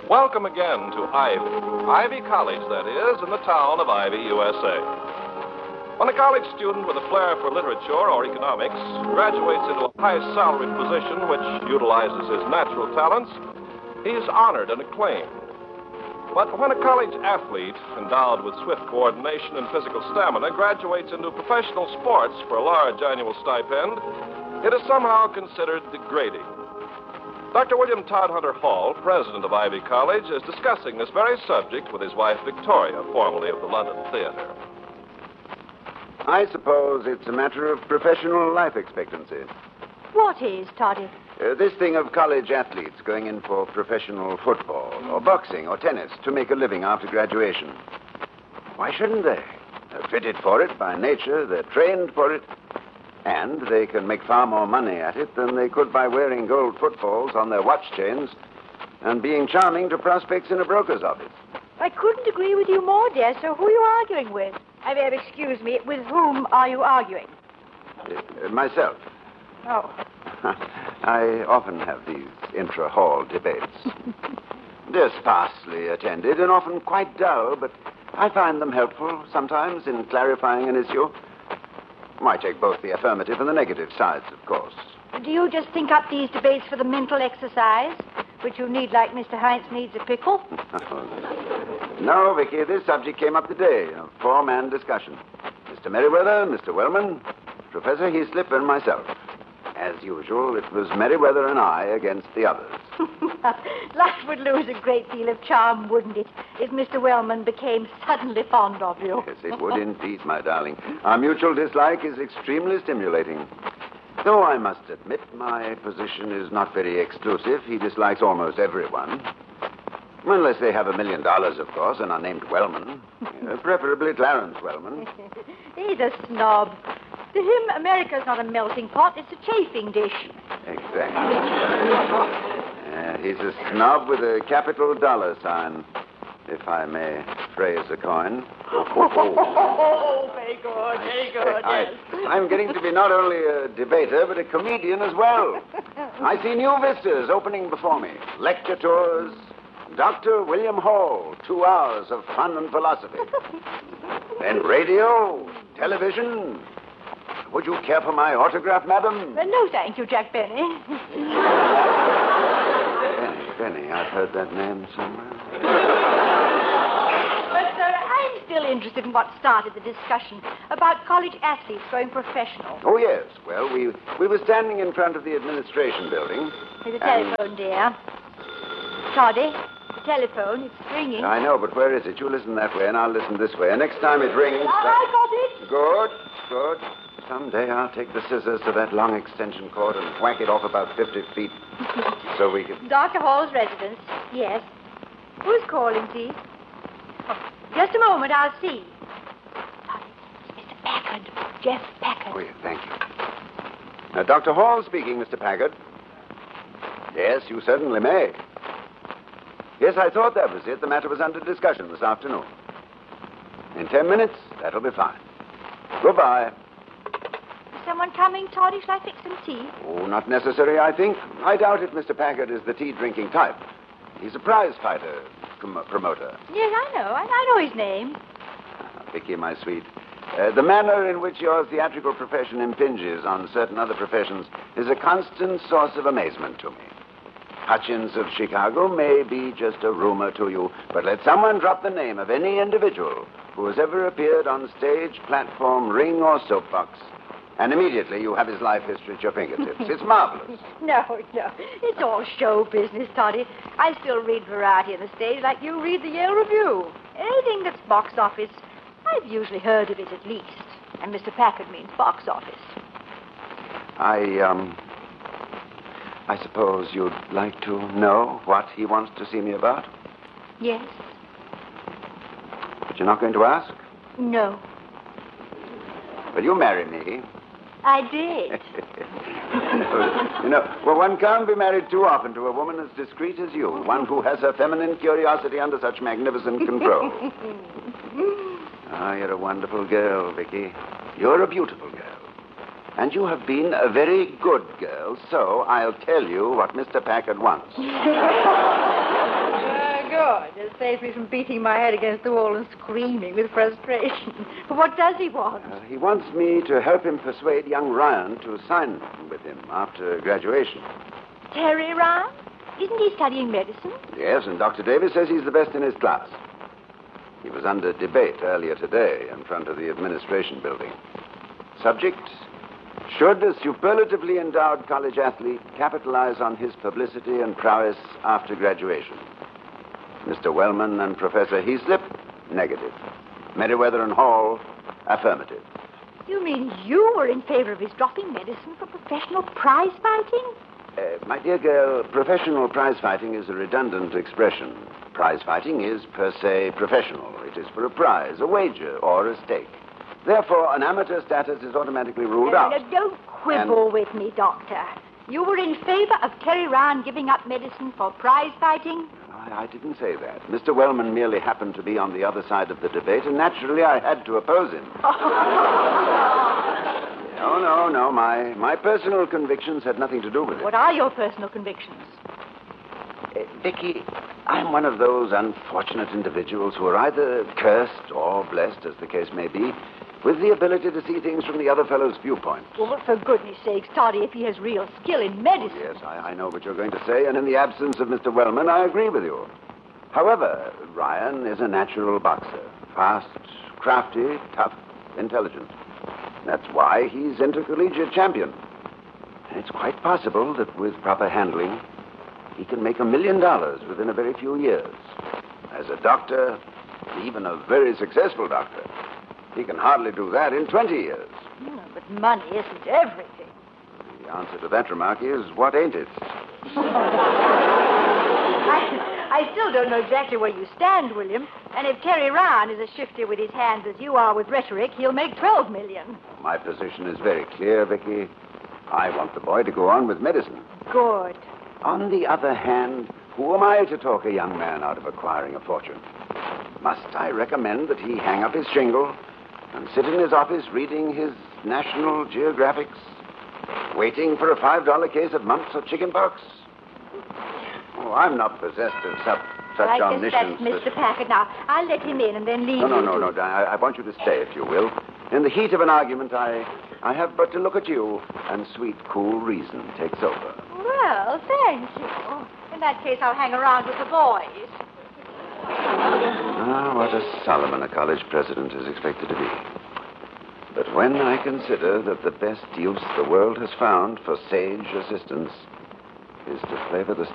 Welcome again to Ivy College, that is, in the town of Ivy, USA. When a college student with a flair for literature or economics graduates into a high-salaried position which utilizes his natural talents, he is honored and acclaimed. But when a college athlete endowed with swift coordination and physical stamina graduates into professional sports for a large annual stipend, it is somehow considered degrading. Dr. William Todd Hunter Hall, president of Ivy College, is discussing this very subject with his wife, Victoria, formerly of the London Theater. I suppose it's a matter of professional life expectancy. What is, Toddy? This thing of college athletes going in for professional football or boxing or tennis to make a living after graduation. Why shouldn't they? They're fitted for it by nature. They're trained for it. And they can make far more money at it than they could by wearing gold footballs on their watch chains and being charming to prospects in a broker's office. I couldn't agree with you more, dear. So who are you arguing with? Excuse me, with whom are you arguing? Myself. Oh. I often have these intra-hall debates. They're sparsely attended and often quite dull, but I find them helpful sometimes in clarifying an issue. I take both the affirmative and the negative sides, of course. Do you just think up these debates for the mental exercise, which you need like Mr. Heinz needs a pickle? No, Vicky, this subject came up today, a four-man discussion. Mr. Merriweather, Mr. Wellman, Professor Heaslip, and myself. As usual, it was Merriweather and I against the others. Life would lose a great deal of charm, wouldn't it, if Mr. Wellman became suddenly fond of you? Yes, it would indeed, my darling. Our mutual dislike is extremely stimulating. Though I must admit my position is not very exclusive. He dislikes almost everyone. Unless they have $1 million, of course, and are named Wellman. Preferably Clarence Wellman. He's a snob. To him, America's not a melting pot. It's a chafing dish. Exactly. He's a snob with a capital dollar sign, if I may phrase a coin. Oh, very good, very good, yes. I'm getting to be not only a debater, but a comedian as well. I see new vistas opening before me. Lecture tours, Dr. William Hall, 2 hours of fun and philosophy. Then radio, television. Would you care for my autograph, madam? No, thank you, Jack Benny. Benny, I've heard that name somewhere. But, sir, I'm still interested in what started the discussion about college athletes going professional. Oh, yes. Well, we were standing in front of the administration building. There's a telephone, dear. Toddy, the telephone, it's ringing. I know, but where is it? You listen that way, and I'll listen this way. And next time it rings... I got it. Good. Someday I'll take the scissors to that long extension cord and whack it off about 50 feet so we can... Dr. Hall's residence, yes. Who's calling, please? Oh, just a moment, I'll see. It's Mr. Packard, Jeff Packard. Oh, yes, thank you. Dr. Hall speaking, Mr. Packard. Yes, you certainly may. Yes, I thought that was it. The matter was under discussion this afternoon. In 10 minutes, that'll be fine. Goodbye. Is someone coming, Toddy? Shall I fix some tea? Oh, not necessary, I think. I doubt if Mr. Packard is the tea-drinking type. He's a prize fighter, promoter. Yes, I know. I know his name. Vicky, my sweet. The manner in which your theatrical profession impinges on certain other professions is a constant source of amazement to me. Hutchins of Chicago may be just a rumor to you, but let someone drop the name of any individual who has ever appeared on stage, platform, ring, or soapbox, and immediately you have his life history at your fingertips. It's marvelous. No. It's all show business, Toddy. I still read variety on the stage like you read the Yale Review. Anything that's box office, I've usually heard of it at least. And Mr. Packard means box office. I suppose you'd like to know what he wants to see me about? Yes. But you're not going to ask? No. Will you marry me? I did. Well, one can't be married too often to a woman as discreet as you, one who has her feminine curiosity under such magnificent control. You're a wonderful girl, Vicky. You're a beautiful girl. And you have been a very good girl, so I'll tell you what Mr. Packard wants. Oh, it just saves me from beating my head against the wall and screaming with frustration. But what does he want? He wants me to help him persuade young Ryan to sign with him after graduation. Terry Ryan? Isn't he studying medicine? Yes, and Dr. Davis says he's the best in his class. He was under debate earlier today in front of the administration building. Subject: should a superlatively endowed college athlete capitalize on his publicity and prowess after graduation? Mr. Wellman and Professor Heaslip, negative. Meriwether and Hall, affirmative. You mean you were in favor of his dropping medicine for professional prize fighting? My dear girl, professional prize fighting is a redundant expression. Prize fighting is per se professional. It is for a prize, a wager, or a stake. Therefore, an amateur status is automatically ruled out. Don't quibble with me, Doctor. You were in favor of Terry Ryan giving up medicine for prize fighting? I didn't say that. Mr. Wellman merely happened to be on the other side of the debate, and naturally I had to oppose him. No. My personal convictions had nothing to do with it. What are your personal convictions? Vicky, I'm one of those unfortunate individuals who are either cursed or blessed, as the case may be, with the ability to see things from the other fellow's viewpoint. Well, but for goodness sakes, Toddy, if he has real skill in medicine... Yes, I know what you're going to say, and in the absence of Mr. Wellman, I agree with you. However, Ryan is a natural boxer. Fast, crafty, tough, intelligent. That's why he's intercollegiate champion. And it's quite possible that with proper handling, he can make $1 million within a very few years. As a doctor, even a very successful doctor, he can hardly do that in 20 years. But money isn't everything. The answer to that remark is, what ain't it? I still don't know exactly where you stand, William. And if Terry Ryan is as shifty with his hands as you are with rhetoric, he'll make $12 million. My position is very clear, Vicky. I want the boy to go on with medicine. Good. On the other hand, who am I to talk a young man out of acquiring a fortune? Must I recommend that he hang up his shingle and sit in his office reading his National Geographics, waiting for a $5 case of mumps or chickenpox? Oh, I'm not possessed of such omniscience. I guess that's Mr. Packard. Now, I'll let him in and then leave No. I want you to stay, if you will. In the heat of an argument, I have but to look at you, and sweet, cool reason takes over. Well, thank you. In that case, I'll hang around with the boys. What a Solomon a college president is expected to be. But when I consider that the best use the world has found for sage assistance is to flavor the